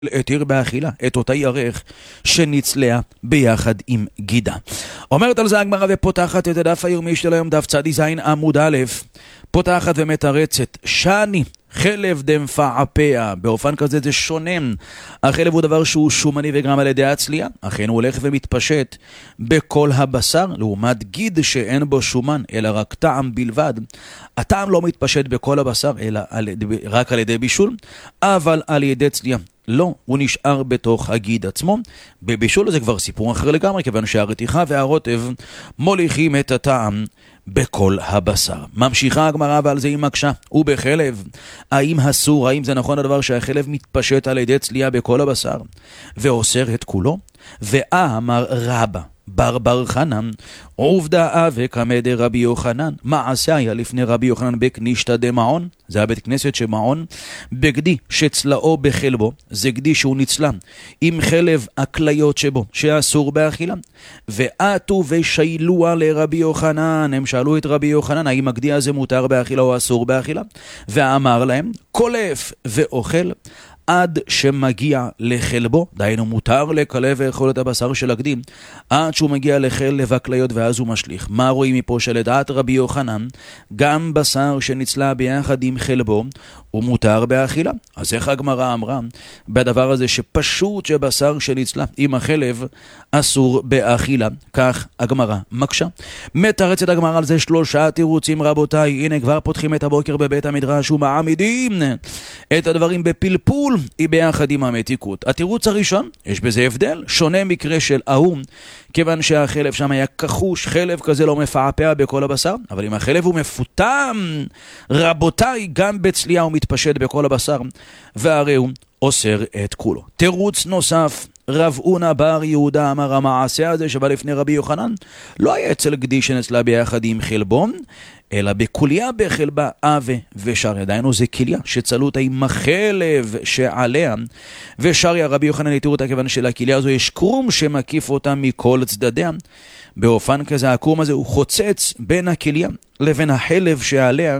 התיר באכילה את אותה ירך שנצלעה ביחד עם גידה. אומרת על זה הגמרא ופותחת את הדף היומי של היום, דף צדי זין עמוד א', פותחת ומתרצת שני חלב דמפעפע. באופן כזה זה שונה. החלב הוא דבר שהוא שומני וגם על ידי הצליעה, אכן הוא הולך ומתפשט בכל הבשר, לעומת גיד שאין בו שומן אלא רק טעם בלבד. הטעם לא מתפשט בכל הבשר אלא רק על ידי בישול, אבל על ידי צליעה לא, הוא נשאר בתוך הגיד עצמו. בבישול זה כבר סיפור אחר לגמרי, כיוון שהרתיחה והרוטב מוליכים את הטעם בכל הבשר. ממשיכה הגמרא ועל זה היא מקשה. ובחלב, האם אסור, האם זה נכון הדבר שהחלב מתפשט על ידי צליעה בכל הבשר ואוסר את כולו? ואמר רבא בר חנן עובדה וכמה דרבי יוחנן. מעשה היה לפני רבי יוחנן בקנישתא דמעון, זה היה בית כנסת שמעון, בגדי שצלעו בחלבו, זה גדי שהוא נצלם עם חלב הכליות שבו שאסור באכילה. ועתו ושיילוה לרבי יוחנן, הם שאלו את רבי יוחנן האם הגדי הזה מותר באכילה או אסור באכילה, ואמר להם קולף ואוכל עד שמגיע לחלבו, דהיינו מותר לקלף ואכול את הבשר של הגדי עד שהוא מגיע לחלב הכליות ואז הוא משליך. מה רואים מפה? שלדעת רבי יוחנן גם בשר שנצלה ביחד עם חלבו הוא מותר באכילה. אז איך הגמרא אמרה בדבר הזה שפשוט שבשר שנצלה עם החלב אסור באכילה? כך הגמרא מקשה. מתרצת הגמרא על זה שלושה תירוצים רבותיי. הנה כבר פותחים את הבוקר בבית המדרש ומעמידים את הדברים בפלפול ביחד עם המתיקות. התירוץ הראשון, יש בזה הבדל, שונה מקרה של האום, כיוון שהחלב שם היה כחוש, חלב כזה לא מפעפע בכל הבשר, אבל אם החלב הוא מפותם, רבותיי, גם בצליעה הוא מתפשט בכל הבשר, והרי הוא אוסר את כולו. תירוץ נוסף, רב אונה בר יהודה אמר המעשה הזה שבא לפני רבי יוחנן לא היה אצל גדי שנצלה ביחד עם חלבון, אלא בקוליה בחלבה אבה ושריה, דיינו זה קליה שצלו אותה עם החלב שעליה ושריה. רבי יוחנן התיר אותה כיוון שלקליה הזו יש קרום שמקיף אותה מכל צדדיה. באופן כזה הקרום הזה הוא חוצץ בין הקליה לבין החלב שעליה,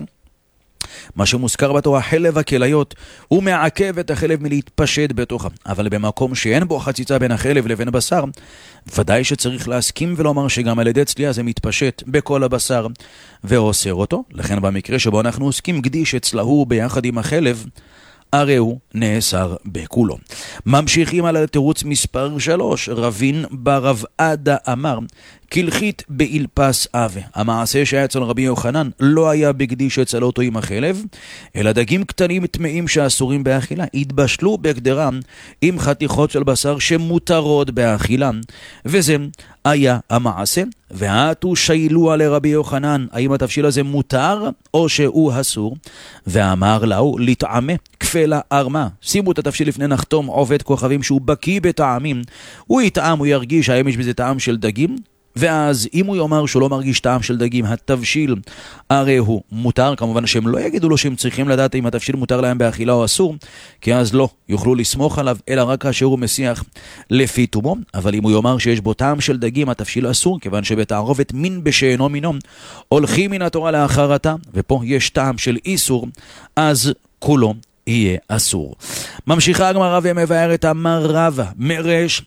מה שמוזכר בתורה חלב הכליות, הוא מעכב את החלב מלהתפשט בתוכה. אבל במקום שאין בו חציצה בין החלב לבין בשר, ודאי שצריך להסכים ולומר שגם על ידי צליעה זה מתפשט בכל הבשר ואוסר אותו. לכן במקרה שבו אנחנו עוסקים גדי שצלעו ביחד עם החלב, הרי הוא נאסר בכולו. ממשיכים על התירוץ מספר 3, רבין ברב עדה אמר כלחית באלפס אבה. המעשה שהיה אצל רבי יוחנן לא היה בגדי שצלו אותו עם החלב, אלא דגים קטנים טמאים שאסורים באכילה התבשלו בגדרם עם חתיכות של בשר שמותרות באכילה, וזה היה המעשה. ועתו שיילוה לרבי יוחנן, האם התבשיל הזה מותר או שהוא אסור? ואמר לו לטעמה כפלה ארמה. שימו את התבשיל לפני נחתום עובד כוכבים שהוא בקיא בטעמים, הוא יטעם, הוא ירגיש האם יש בזה טעם של דגים, ואז אם הוא יאמר שהוא לא מרגיש טעם של דגים, התבשיל הרי הוא מותר. כמובן שהם לא יגידו לו שהם צריכים לדעת אם התבשיל מותר להם באכילה או אסור, כי אז לא יוכלו לסמוך עליו, אלא רק כאשר הוא מסיח לפי תומו. אבל אם הוא יאמר שיש בו טעם של דגים, התבשיל אסור, כיוון שבתערובת מין בשאינו מינו הולכים מן התורה לאחרתה, ופה יש טעם של איסור, אז כולו יהיה אסור. ממשיכה הגמרא ומבארת אמר רבא מרש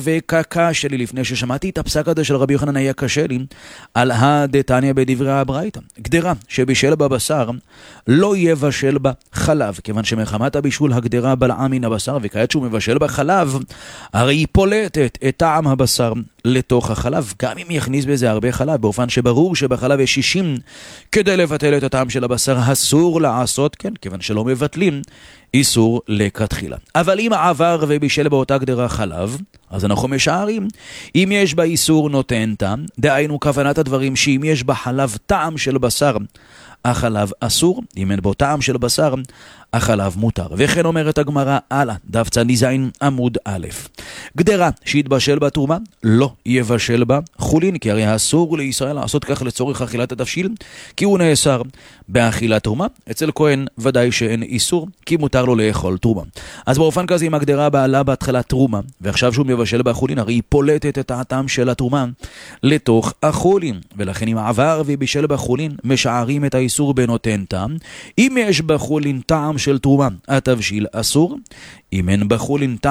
וקקה שלי. לפני ששמעתי את הפסק הזה של רבי יוחנן היה קשה לי על הדתניא בדברי הברייתא. גדרה שבישל בה בשר לא יבשל בה חלב, כיוון שמחמת הבישול הגדרה בלעה מן הבשר, וכעת שהוא מבשל בה חלב הרי היא פולטת את טעם הבשר לתוך החלב, גם אם יכניס בזה הרבה חלב, באופן שברור שבחלב יש 60 כדי לבטל את הטעם של הבשר, אסור לעשות כן, כיוון שלא מבטלים איסור לכתחילה. אבל אם עבר ובישל באותה גדרה חלב, אז אנחנו משערים אם יש בה איסור נותן טעם, דהיינו כוונת הדברים שאם יש בה חלב טעם של בשר, החלב אסור, אם אין בו טעם של בשר, החלב מותר. וכן אומרת הגמרא הלאה, דף צדי זין עמוד א', גדרה שהתבשל בה תרומה לא יבשל בה חולין, כי הרי אסור לישראל לעשות כך לצורך אכילת התבשיל, כי הוא נאסר באכילת תרומה. אצל כהן ודאי שאין איסור, כי מותר מותר לו לאכול תרומה. אז באופן כזה, אם הגדרה בעלה בהתחלה תרומה, ועכשיו שהוא מבשל בחולין, הרי היא פולטת את הטעם של התרומה לתוך החולין. ולכן אם עבר ובישל בחולין, משערים את האיסור בנותן טעם. אם יש בחולין טעם של תרומה, התבשיל אסור. אם אין בחולין טעם